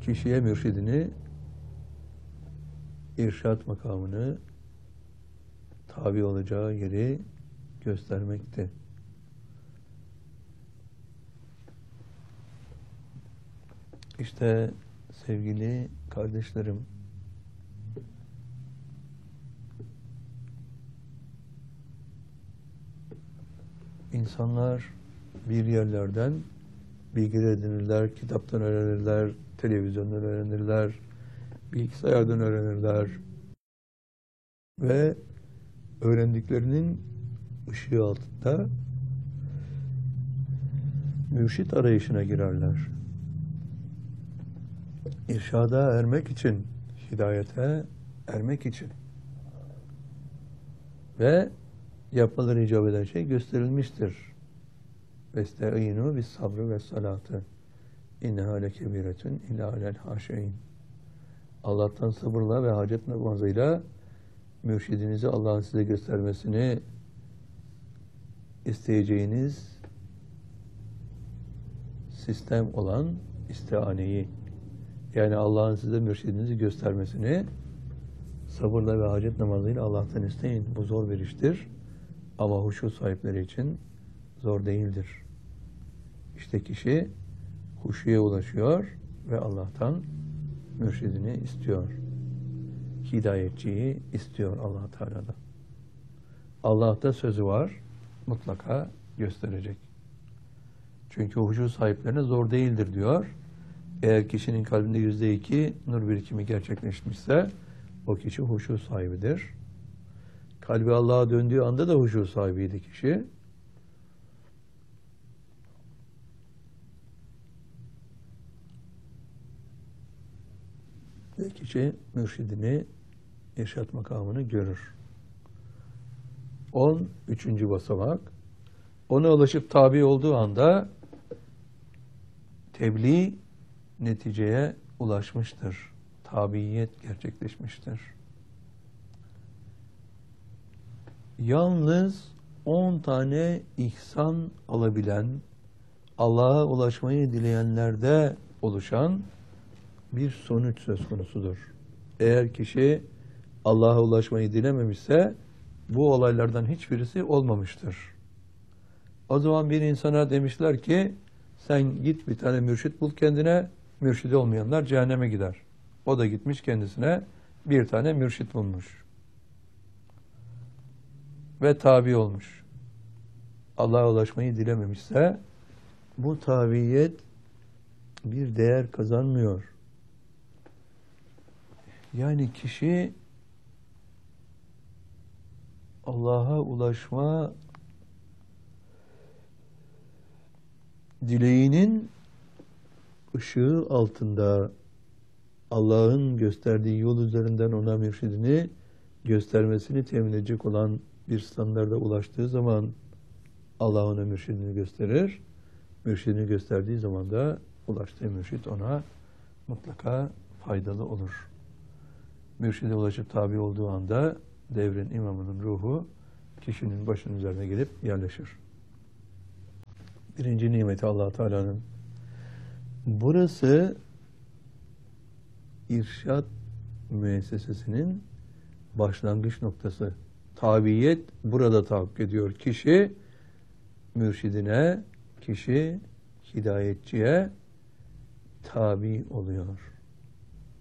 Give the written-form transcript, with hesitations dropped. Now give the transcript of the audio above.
kişiye mürşidini, irşad makamını, tabi olacağı yeri göstermekte. İşte sevgili kardeşlerim, insanlar bir yerlerden bilgi edinirler, kitaptan öğrenirler, televizyondan öğrenirler, bilgisayardan öğrenirler ve öğrendiklerinin ışığı altında mürşit arayışına girerler. İrşada ermek için, hidayete ermek için ve yapmaları icap eden şey gösterilmiştir. Vesta'inu bis sabrı ve salatı. İnneha lekebiretun illa alel haşein. Allah'tan sabırla ve hacet namazıyla mürşidinizi Allah'ın size göstermesini isteyeceğiniz sistem olan istihaneyi, yani Allah'ın size mürşidinizi göstermesini sabırla ve hacet namazıyla Allah'tan isteyin. Bu zor bir iştir ama huşu sahipleri için zor değildir. İşte kişi huşuya ulaşıyor ve Allah'tan mürşidini istiyor. Hidayetçiyi istiyor Allah Teala'da. Allah'ta sözü var, mutlaka gösterecek. Çünkü huşu sahiplerine zor değildir diyor. Eğer kişinin kalbinde %2 nur birikimi gerçekleşmişse o kişi huşu sahibidir. Kalbi Allah'a döndüğü anda da huşu sahibiydi kişi. Ve kişi mürşidini, irşad makamını görür. 13. basamak. Ona ulaşıp tabi olduğu anda tebliğ neticeye ulaşmıştır. Tabiyet gerçekleşmiştir. Yalnız 10 tane ihsan alabilen, Allah'a ulaşmayı dileyenlerde oluşan bir sonuç söz konusudur. Eğer kişi Allah'a ulaşmayı dilememişse bu olaylardan hiçbirisi olmamıştır. O zaman bir insana demişler ki sen git bir tane mürşit bul kendine, mürşidi olmayanlar cehenneme gider. O da gitmiş kendisine bir tane mürşit bulmuş. Ve tabi olmuş. Allah'a ulaşmayı dilememişse bu tabiyet bir değer kazanmıyor. Yani kişi Allah'a ulaşma dileğinin ışığı altında Allah'ın gösterdiği yol üzerinden ona mürşidini göstermesini temin edecek olan bir standarda ulaştığı zaman Allah ona mürşidini gösterir. Mürşidini gösterdiği zaman da ulaştığı mürşid ona mutlaka faydalı olur. Mürşide ulaşıp tabi olduğu anda devrin imamının ruhu kişinin başının üzerine gelip yerleşir. Birinci nimeti Allah Teala'nın. Burası irşad müessesesinin başlangıç noktası. Tabiyet burada tahakkuk ediyor. Kişi mürşidine, kişi hidayetçiye tabi oluyor.